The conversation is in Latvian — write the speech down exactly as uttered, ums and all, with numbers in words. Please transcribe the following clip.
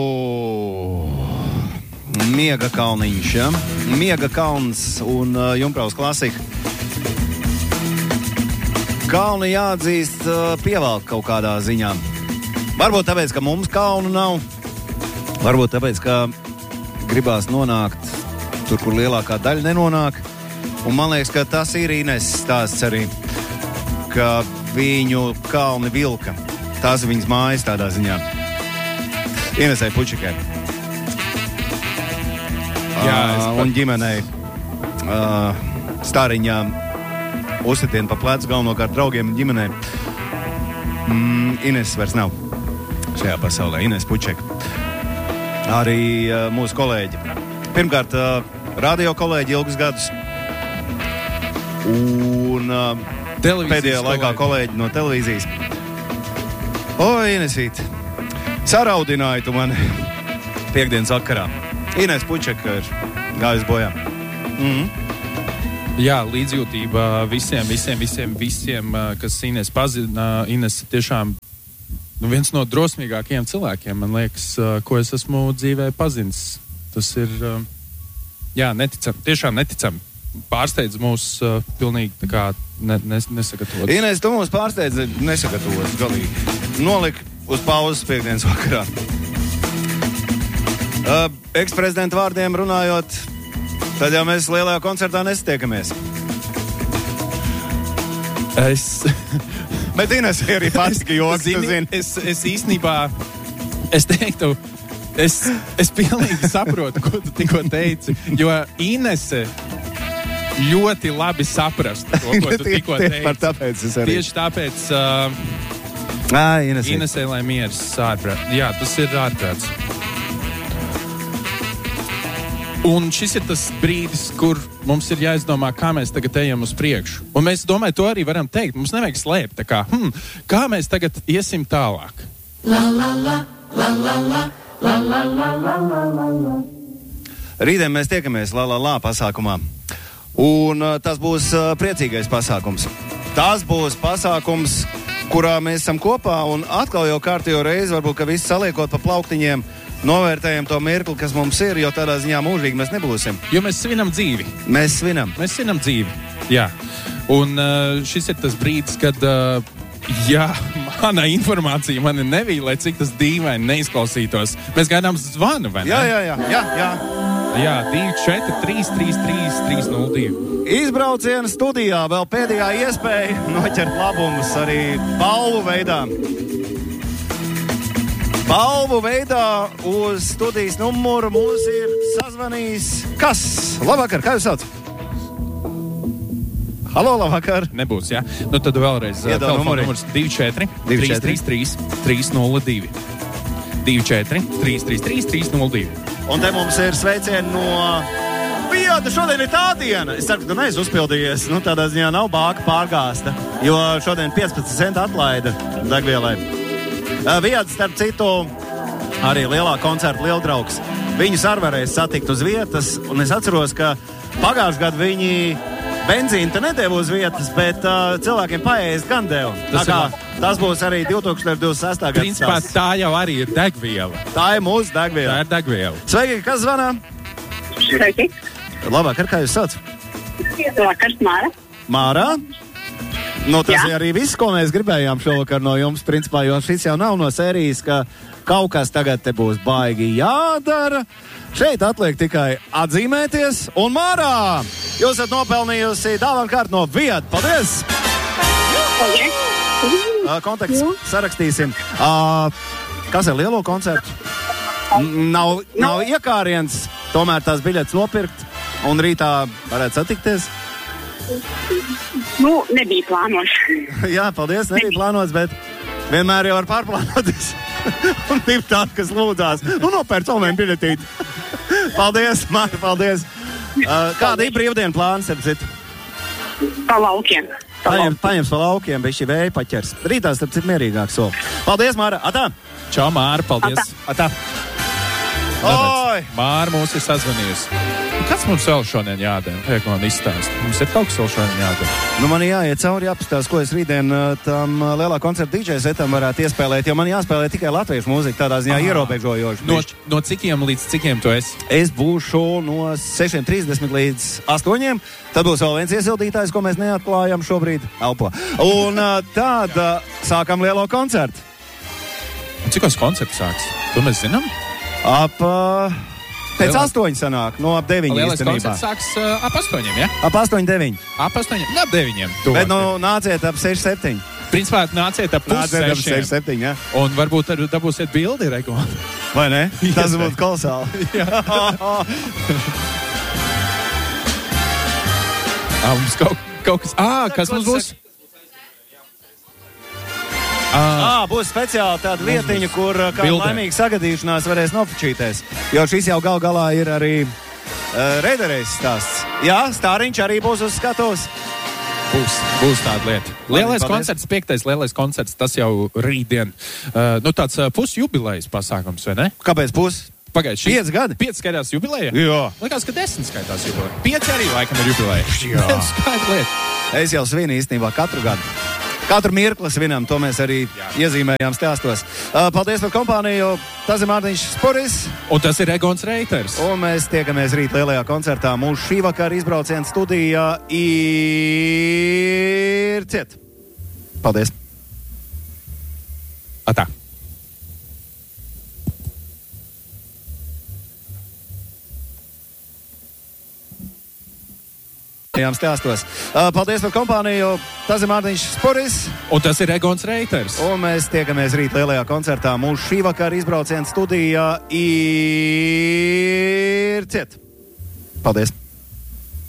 Miega kalniņš, ja? Miega kalns un uh, Jumpraus klasika. Kalni jāatzīst uh, pievelk kaut kādā ziņā. Varbūt tāpēc, ka mums kalnu nav. Varbūt tāpēc, ka gribās nonākt tur, kur lielākā daļa nenonāk. Un man liekas, ka tas ir Ines stāsts arī, ka viņu kalni vilka. Tās ir viņas mājas tādā ziņā. Inesai Pučikai. Jā, uh, un ģimenei uh, Stāriņā uzsitienu pa plecu galvenokārt draugiem un ģimenei. Mm, Ines vairs nav šajā pasaulē. Ines Pučeka. Arī uh, mūsu kolēģi. Pirmkārt, uh, radio kolēģi ilgus gadus. Un uh, pēdējā laikā kolēģi no televīzijas. O, Inesīt, saraudināji tu mani piekdienas vakarā. Ines Pučeka ir gājus bojā. Mhm. Jā, līdzjūtība visiem, visiem, visiem, visiem, kas Ines pazina. Ines tiešām nu, viens no drosmīgākajiem cilvēkiem, man liekas, ko es esmu dzīvē pazinis. Tas ir, jā, neticam, tiešām neticam. Pārsteidz mūs uh, pilnīgi tā kā ne, nes, nesagatavots. Ines, tu mūs pārsteidzi nesagatavots galīgi. Nolik uz pauzes piekdienas vakarā. Uh, Eksprezidenta vārdiem runājot, tad jau mēs lielajā koncertā nesatiekamies. Es... Bet Ines arī pats, ka joks, tu zini. Es, es īstenībā, es teiktu, es, es pilnīgi saprotu, ko tu tikko teici, jo Inese ļoti labi saprast to, ko tu tikko teici. Tāpēc es arī. Tieši tāpēc uh, Ā, Inesē. Inesē, lai mieras ārprāt. Jā, tas ir ārprāts. Un šis ir tas brīdis, kur mums ir jāizdomā, kā mēs tagad ejam uz priekšu. Un mēs, domāju, to arī varam teikt. Mums nevajag slēpt, tā kā, hmm, kā mēs tagad iesim tālāk. La, la, la, la, la, la, la, la, la, la, la, la. Rītdien mēs tiekamies La La La pasākumā. Un uh, tas būs uh, priecīgais pasākums. Tas būs pasākums, kurā mēs esam kopā un atkal jau kārtējo reizi, varbūt, ka visi saliekot pa plauktiņiem, novērtējam to mirkli, kas mums ir, jo tādā ziņā mūžīgi mēs nebūsim. Jo mēs svinam dzīvi. Mēs svinam. Mēs svinam dzīvi, jā. Un uh, šis ir tas brīdis, kad, uh, jā, mana informācija mani nevīlē, cik tas dīvaini neizklausītos. Mēs gaidām zvanu, vai ne? Jā, jā, jā, jā, jā. Jā, divi, četri, trīs, trīs, trīs, trīs, nulle divi. Izbrauciena studijā vēl pēdējā iespēja noķert labumus arī balvu veidā. Balvu veidā uz studijas numuru mūs ir sazvanījis. Kas? Labvakar, kā jūs sauc? Halo, labvakar. Nebūs, jā. Nu tad vēlreiz telefona numurs divi, četri, trīs, trīs, trīs, trīs, nulle divi. divi, četri, trīs, trīs, trīs, trīs, nulle divi. Un te mums ir sveicieni no Vieda. Šodien ir tā diena. Es ceru, ka tu neesi uzpildījies. Nu, tādā ziņā nav bāka pārgāsta, jo šodien piecpadsmit centi atlaida degvielai. Vieda, starp citu, arī lielā koncerta lieldraugs. Viņus arī varēs satikt uz vietas, un es atceros, ka pagājušajā gadā viņi benzīnu te nedēva uz vietas, bet uh, cilvēkiem paēst gan deva. Tā kā tas būs arī divi tūkstoši divdesmit sestā gads. Principā tā jau arī ir degviela. Tā ir mūsu degviela. Tā ir degviela. Sveiki, kas zvanā? Sveiki. Labvakar, kā jūs sauc? Labvakar, Māra. Māra? Nu, tas Jā. ir arī viss, ko mēs gribējām šovakar no jums, principā, jo šis jau nav no sērijas, ka kaut kas tagad te būs baigi jādara. Šeit atliek tikai atzīmēties, un Mārā, jūs esat nopelnījusi dāvanu kārtu no Vieda. Paldies! Paldies! Uh, kontakts sarakstīsim. Uh, kas ir lielo koncertu? N- nav, nav iekāriens, tomēr tās biļetes nopirkt, un rītā varētu satikties. Nu, nebija plānots. Jā, paldies, nebija plānots, bet vienmēr jau var pārplānoties. Un ir tādi, kas lūdzās. Nu, nopērc olmēm biļetīti. Paldies, Māra, paldies. Uh, kāda ir brīvdienu plāns, starp citu? Pa laukiem. Pa Paņem, laukiem. paņems pa laukiem, bet šī vēja paķers. Rītā, starp citu, mierīgāk soli. Paldies, Māra. Atā! Čau, Māra, paldies. Atā! Tāpēc Oi! Māra mūs ir sazvanījusi. Kas mums vēl šodien jādara? Eglon izstāst. Mums ir kaut kas vēl šodien jādara. Nu, man jāiet cauri, jāpastās, ko es rītdien uh, tam uh, lielā koncerta D J setam varētu iespēlēt, jo man jāspēlē tikai latviešu mūzika, tādā ziņā Aha. ierobežojoši. No, no cikiem līdz cikiem tu esi? Es būšu no sešiem trīsdesmit līdz astoņiem. Tad būs vēl viens iesildītājs, ko mēs neatklājam šobrīd. Elpo. Un uh, tad uh, sākam lielo koncertu. Un cikos koncerts sāks? To mēs zinām? Ap... Uh, Pēc Lielā... astoņi sanāk, no ap deviņi Lielais īstenībā. koncerts sāks uh, ap astoņiem, ja? Ap astoņi, deviņi. Ap astoņiem, ap deviņiem. Bet nu nāciet ap seši, septiņi. Principā nāciet ap Nāciet ap seši, pussešiem. septiņi, jā. Un varbūt arī dabūsiet bildi, Eglon. Vai ne? Tas Iespēj. būtu kolosāli. Ā, mums kaut, kaut kas... Ā, kas mums būs? Ā, būs speciāli tāda vietiņa, kur uh, kāda Bildē. laimīga sagadīšanās varēs nofočīties. Jo šis jau gal galā ir arī uh, reiderēs stāsts. Jā, Stāriņš arī būs uz skatos. Būs, būs tāda lieta. Lielais paldies. koncerts, piektais lielais koncerts, tas jau rītdien. Uh, nu, tāds uh, pusjubilejas pasākums, vai ne? Kāpēc būs? Pagaidiet, Pieci gadi? Pieci skaitās jubileja? Jā. Likās, ka desmit skaitās jubileja. Pieci arī laikam ir jubileja. Jā. Skaidra lieta. Es jau svinu īstenībā katru gadu. Katru mirkli svinam, to mēs arī Jā. iezīmējām stāstos. Uh, paldies par kompāniju. Tas ir Mārtiņš Spuris. Un tas ir Egons Reiters. Un mēs tiekamies rīt lielajā koncertā. Mūsu šī vakara izbrauciena studijā ir ciet. Paldies. Atā. Stāstos. Uh, paldies par kompāniju. Tas ir Mārtiņš Spuris. Un tas ir Egons Reiters. Un mēs tiekamies rīt lielajā koncertā. Mūsu šī vakara izbrauciena studijā ir ciet. Paldies.